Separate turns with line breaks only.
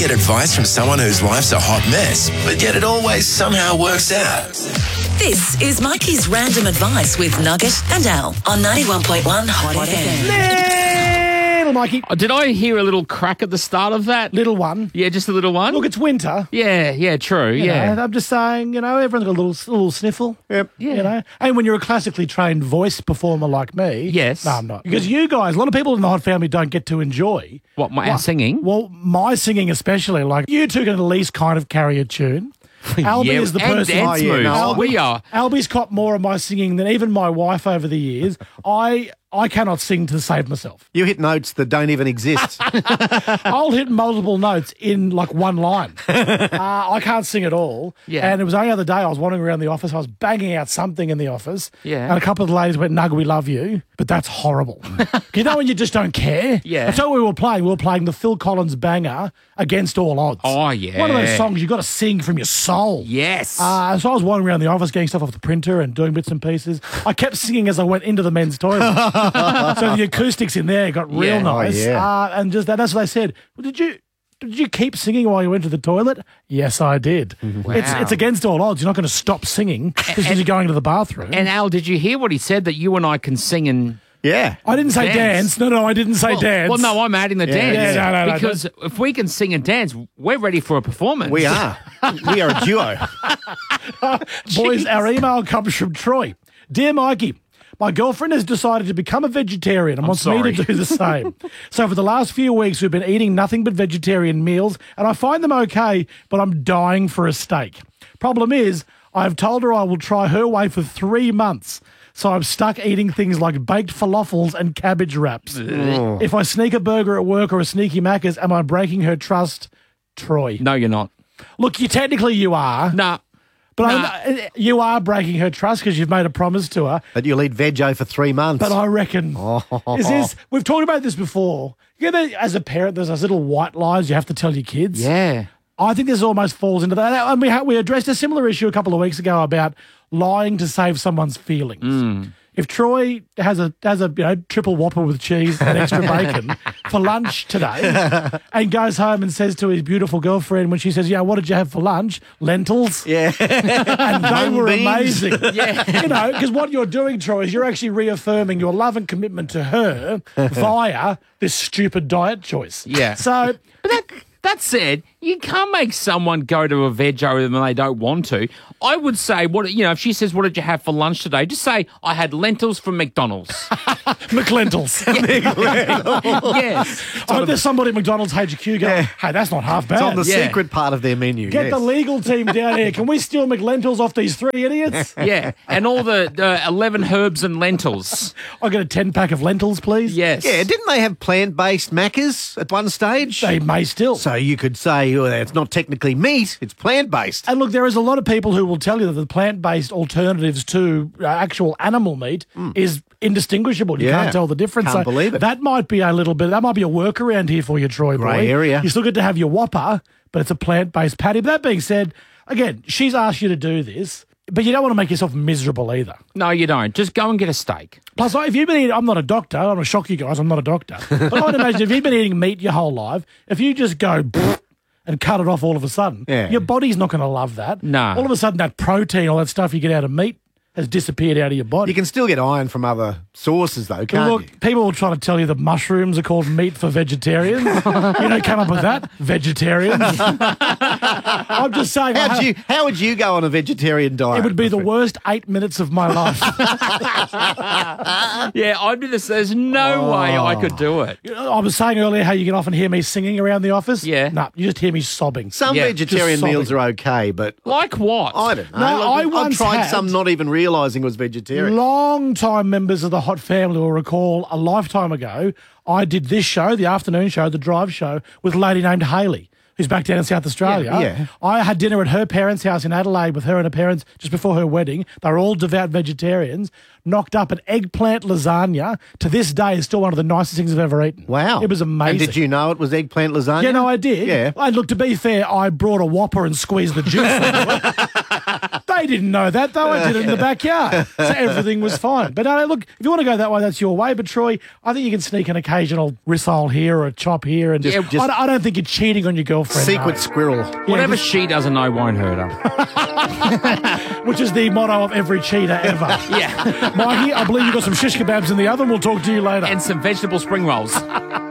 get advice from someone whose life's a hot mess, but yet it always somehow works out.
This is Mikey's Random Advice with Nugget and Al on 91.1 Hot FM.
Little Mikey.
Did I hear a little crack at the start of that?
Little one.
Yeah, just a little one.
Look, it's winter.
Yeah, true.
You
Yeah.
know, I'm just saying, everyone's got a little sniffle.
Yep.
Yeah.
And when you're a classically trained voice performer like me.
Yes.
No, I'm not. Because you guys, a lot of people in the Hot Family don't get to enjoy.
What, our singing?
Well, my singing especially. Like, you two can at least kind of carry a tune. Albie
Yeah,
is the
and
person.
dance moves.
no,
We are.
Albie's caught more of my singing than even my wife over the years. I cannot sing to save myself.
You hit notes that don't even exist.
I'll hit multiple notes in like one line. I can't sing at all.
Yeah.
And it was only the other day I was wandering around the office. I was banging out something in the office.
Yeah.
And a couple of the ladies went, "Nug, we love you." But that's horrible. You know when you just don't care?
Yeah.
That's what we were playing. We were playing the Phil Collins banger, Against All Odds.
Oh, yeah.
One of those songs you got to sing from your soul.
Yes.
So I was wandering around the office getting stuff off the printer and doing bits and pieces. I kept singing as I went into the men's toilet. So the acoustics in there got real
Yeah.
nice.
Oh, yeah.
And just that's what they said. Well, did you keep singing while you went to the toilet? Yes, I did.
Wow.
It's against all odds. You're not going to stop singing because you're going to the bathroom.
and Al, did you hear what he said, that you and I can sing and...
Yeah.
I didn't say
Dance.
dance. No, I didn't say dance.
Well, no, I'm adding the dance.
Yeah, no,
because if we can sing and dance, we're ready for a performance.
We are. We are a duo.
Boys, our email comes from Troy. Dear Mikey, my girlfriend has decided to become a vegetarian and wants me
sorry.
to do the same. So for the last few weeks, we've been eating nothing but vegetarian meals, and I find them okay, but I'm dying for a steak. Problem is, I've told her I will try her way for 3 months. So I'm stuck eating things like baked falafels and cabbage wraps. If I sneak a burger at work or a sneaky Macca's, am I breaking her trust? Troy.
No, you're not.
Look, technically you are.
Nah.
But you are breaking her trust because you've made a promise to her.
That you'll eat veggie for 3 months.
But I reckon, is this, we've talked about this before. You know, as a parent, there's those little white lies you have to tell your kids.
Yeah.
I think this almost falls into that. And we addressed a similar issue a couple of weeks ago about lying to save someone's feelings. If Troy has a triple Whopper with cheese and extra bacon for lunch today and goes home and says to his beautiful girlfriend when she says, "Yeah, what did you have for lunch?" Lentils.
Yeah.
And they were
beans.
amazing. Yeah. Because what you're doing, Troy, is you're actually reaffirming your love and commitment to her via this stupid diet choice.
Yeah.
So
That said, you can't make someone go to a veggie when they don't want to. I would say, if she says, "What did you have for lunch today?" Just say, "I had lentils from McDonald's."
McLentils.
Yes.
I hope there's somebody at McDonald's HQ going, "Hey, that's not half bad."
It's on the
Yeah.
secret part of their menu.
Get
yes.
the legal team down here. Can we steal McLentils off these 3 idiots?
Yeah. And all the 11 herbs and lentils.
I'll get a 10-pack of lentils, please.
Yes.
Yeah, didn't they have plant-based Maccas at one stage?
They may still.
So you could say, oh, it's not technically meat, it's plant-based.
And look, there is a lot of people who will tell you that the plant-based alternatives to actual animal meat is indistinguishable. You
Yeah.
can't tell the difference.
Can't believe it.
That might be a workaround here for you, Troy boy.
Grey area.
You still get to have your Whopper, but it's a plant-based patty. But that being said, again, she's asked you to do this, but you don't want to make yourself miserable either.
No, you don't. Just go and get a steak.
Plus, if you've been eating, I'm not a doctor. I'm going to shock you guys. I'm not a doctor. But I would imagine if you've been eating meat your whole life, if you just go and cut it off all of a sudden,
Yeah.
your body's not going to love that.
No.
All of a sudden, that protein, all that stuff you get out of meat has disappeared out of your body.
You can still get iron from other sources, though, can't
Look,
you?
people will try to tell you that mushrooms are called meat for vegetarians. You don't come up with that, vegetarians. I'm just saying.
How would you go on a vegetarian diet?
It would be the worst 8 minutes of my life.
Yeah, I'd be there's no way I could do it.
I was saying earlier how you can often hear me singing around the office.
Yeah.
No, you just hear me sobbing.
Some
Yeah,
vegetarian
just
meals
sobbing.
are okay, but
Like what?
I don't know.
No, I
I've
once
tried
had-
some not even realising it was vegetarian.
Long-time members of the Hot Family will recall a lifetime ago, I did this show, the afternoon show, the drive show, with a lady named Hayley, who's back down in South Australia.
Yeah.
I had dinner at her parents' house in Adelaide with her and her parents just before her wedding. They were all devout vegetarians, knocked up an eggplant lasagna. To this day, is still one of the nicest things I've ever eaten.
Wow.
It was amazing.
And did you know it was eggplant lasagna?
Yeah, no, I did.
Yeah.
And look, to be fair, I brought a Whopper and squeezed the juice into it. They I didn't know that, though. I did it in the backyard. So everything was fine. But no, look, if you want to go that way, that's your way. But, Troy, I think you can sneak an occasional rissole here or a chop here. And I don't think you're cheating on your girlfriend.
Secret squirrel.
Whatever she doesn't know won't hurt her.
Which is the motto of every cheater ever.
Yeah.
Mikey, I believe you've got some shish kebabs in the oven. We'll talk to you later.
And some vegetable spring rolls.